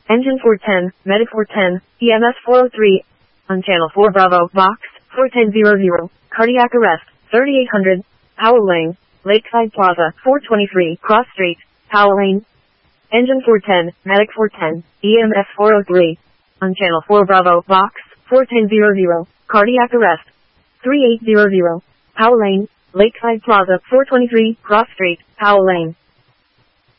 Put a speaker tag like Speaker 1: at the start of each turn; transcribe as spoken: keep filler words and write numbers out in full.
Speaker 1: Engine four ten, Medic four ten, E M S four oh three. On channel four Bravo, Box, four ten hundred, cardiac arrest, thirty-eight hundred, Powell Lane, Lakeside Plaza, four twenty-three, Cross Street, Powell Lane. Engine four ten, Medic four ten, E M S four oh three. On channel four Bravo, Box, four ten hundred, cardiac arrest, thirty-eight hundred, Powell Lane, Lakeside Plaza, four twenty-three, Cross Street, Powell Lane.